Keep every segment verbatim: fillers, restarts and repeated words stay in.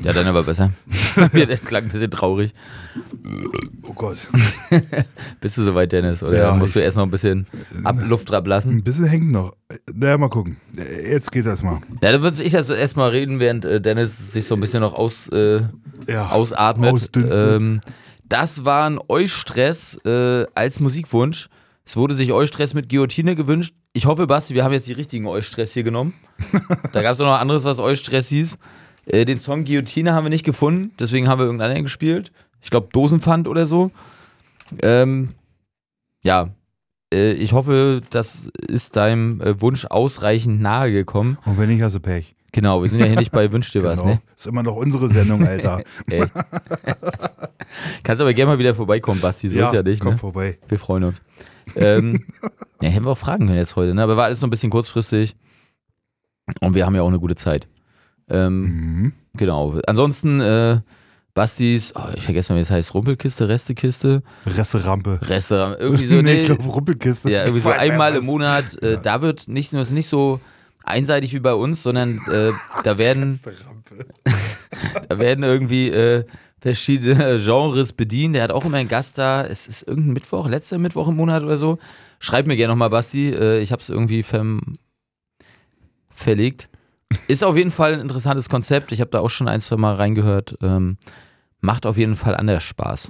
Ja, dann aber besser. Mir der klang ein bisschen traurig. Oh Gott. Bist du soweit, Dennis? Oder Ja, musst du ich- erst noch ein bisschen ab, Luft ablassen? Ein bisschen hängt noch. Naja, mal gucken. Jetzt geht das mal. Ja, dann würde ich also erstmal reden, während äh, Dennis sich so ein bisschen noch aus, äh, Ja, ausatmet. ausdünstet. Ähm, das war ein Eustress äh, als Musikwunsch. Es wurde sich Eustress mit Guillotine gewünscht. Ich hoffe, Basti, wir haben jetzt die richtigen Eustress hier genommen. Da gab es auch noch anderes, was Eustress hieß. Äh, den Song Guillotine haben wir nicht gefunden, deswegen haben wir irgendeinen gespielt. Ich glaube Dosenpfand oder so. Ähm, ja, äh, ich hoffe, das ist deinem äh, Wunsch ausreichend nahe gekommen. Und wenn nicht, hast du Pech. Genau, wir sind ja hier nicht bei Wünsch dir was, Genau. ne? Ist immer noch unsere Sendung, Alter. Echt. Kannst aber gerne mal wieder vorbeikommen, Basti, so ist ja nicht, komm ne? vorbei. Wir freuen uns. ähm, ja, hätten wir auch fragen können jetzt heute, ne? Aber war alles so ein bisschen kurzfristig. Und wir haben ja auch eine gute Zeit. Ähm, Mhm. Genau. Ansonsten, äh, Bastis, oh, ich vergesse mal, wie es heißt, Rumpelkiste, Restekiste, Resserampe. Reste, irgendwie so, nee, nee, ich glaube Rumpelkiste. ja, irgendwie so Weil- einmal was- im Monat, äh, da wird nicht nur, ist nicht so einseitig wie bei uns, sondern äh, da werden, Resserampe. da werden irgendwie äh, verschiedene Genres bedient. Der hat auch immer einen Gast da. Es ist irgendein Mittwoch, letzter Mittwoch im Monat oder so. Schreib mir gerne nochmal, Basti. Äh, ich habe es irgendwie verm verlegt. Ist auf jeden Fall ein interessantes Konzept. Ich habe da auch schon ein, zwei Mal reingehört. Ähm, macht auf jeden Fall anders Spaß.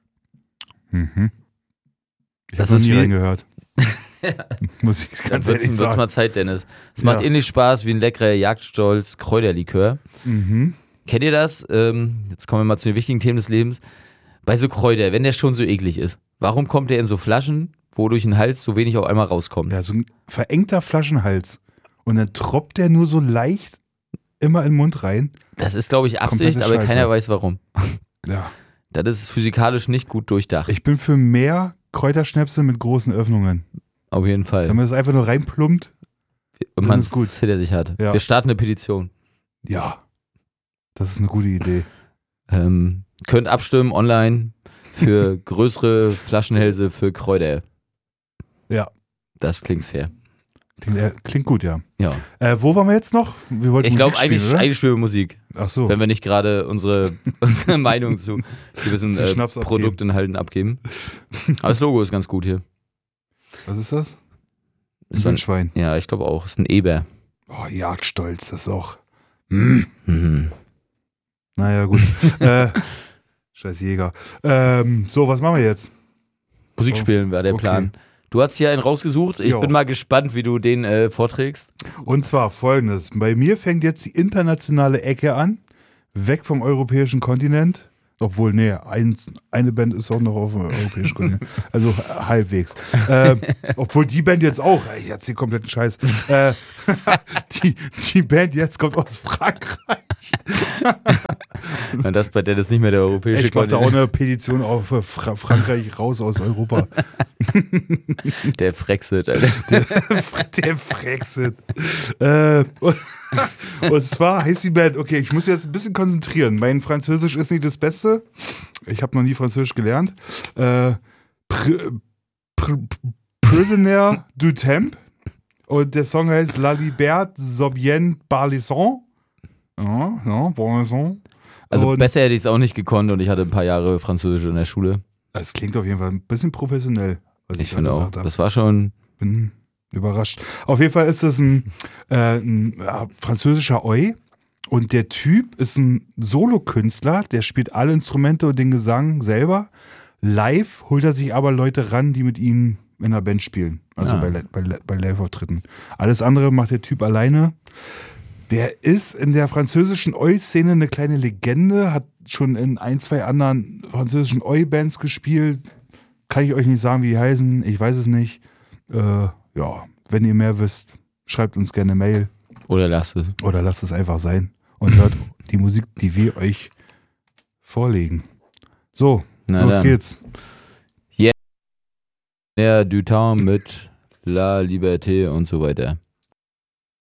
Mhm. Ich Das habe noch ist nie wie- reingehört. Muss ich Dann ganz wird's, ehrlich wird's sagen. mal Zeit, Dennis. Es macht Ja. ähnlich Spaß wie ein leckerer Jagdstolz Kräuterlikör. Mhm. Kennt ihr das? Ähm, jetzt kommen wir mal zu den wichtigen Themen des Lebens. Bei so Kräuter, wenn der schon so eklig ist, warum kommt der in so Flaschen, wo durch den Hals so wenig auf einmal rauskommt? Ja, so ein verengter Flaschenhals. Und dann troppt der nur so leicht immer in den Mund rein. Das ist, glaube ich, Absicht, Komplette aber Scheiße. keiner weiß warum. Ja. Das ist physikalisch nicht gut durchdacht. Ich bin für mehr Kräuterschnäpse mit großen Öffnungen. Auf jeden Fall. Wenn man es einfach nur reinplumpt, Und dann man ist gut. es hinter sich hat. Ja. Wir starten eine Petition. ja. Das ist eine gute Idee. Ähm, könnt abstimmen online für größere Flaschenhälse für Kräuter. Ja. Das klingt fair. Klingt, äh, klingt gut, ja. Ja. Äh, wo waren wir jetzt noch? Wir wollten Ich glaube, Musik eigentlich, spielen, oder? eigentlich spielen wir Musik. Ach so. Wenn wir nicht gerade unsere, unsere Meinung zu gewissen Zu äh, Schnaps abgeben. Produktinhalten abgeben. Aber das Logo ist ganz gut hier. Was ist das? Ist so ein, Wildschwein. ja, ich glaube auch. Ist ein Eber. Oh, Jagdstolz, das ist auch. Mm. Mhm. Naja, gut. äh, scheiß Jäger. Ähm, so, was machen wir jetzt? Musik Oh, spielen war der okay. Plan. Du hast hier einen rausgesucht. Ich Jo. bin mal gespannt, wie du den äh, vorträgst. Und zwar folgendes. Bei mir fängt jetzt die internationale Ecke an. Weg vom europäischen Kontinent. Obwohl, nee, ein, eine Band ist auch noch auf dem europäischen Kontinent. Also äh, halbwegs. Ähm, obwohl die Band jetzt auch, ey, jetzt den kompletten Scheiß. Äh, die, die Band jetzt kommt aus Frankreich. Und das bei Dennis nicht mehr der europäische Ich mache da auch Kontinent. eine Petition auf äh, Fra Frankreich raus aus Europa. Der Frexit, Alter. Der Frexit. Äh, und, und zwar heißt die Band, okay, ich muss jetzt ein bisschen konzentrieren. Mein Französisch ist nicht das Beste. Ich habe noch nie Französisch gelernt. Äh, Pr Pr Prisoner du Temps. Und der Song heißt La Liberté Sobien Barlisson. Ja, ja, Barlisson. Also Und besser hätte ich es auch nicht gekonnt und ich hatte ein paar Jahre Französisch in der Schule. das klingt auf jeden Fall ein bisschen professionell, was ich, Ich da finde auch. gesagt habe. Das war schon. Bin überrascht. Auf jeden Fall ist das ein, äh, ein ja, französischer Oi. Und der Typ ist ein Solokünstler, der spielt alle Instrumente und den Gesang selber. Live holt er sich aber Leute ran, die mit ihm in einer Band spielen. Also Ah. bei, bei, bei Live-Auftritten. Alles andere macht der Typ alleine. Der ist in der französischen Oi-Szene eine kleine Legende, hat schon in ein, zwei anderen französischen Oi-Bands gespielt. Kann ich euch nicht sagen, wie die heißen, ich weiß es nicht. Äh, ja, wenn ihr mehr wisst, schreibt uns gerne Mail Oder lasst es. oder lasst es einfach sein und hört die Musik, die wir euch vorlegen. So, Na los dann. geht's. Der du Temps mit La Liberté und so weiter.